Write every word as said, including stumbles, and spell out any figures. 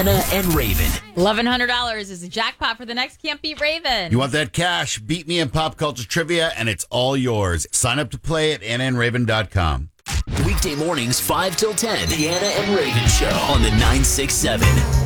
Anna and Raven. eleven hundred dollars is the jackpot for the next Can't Beat Raven. You want that cash? Beat me in pop culture trivia, and it's all yours. Sign up to play at anna and raven dot com. Weekday mornings, five till ten. The Anna and Raven Show on the nine six seven.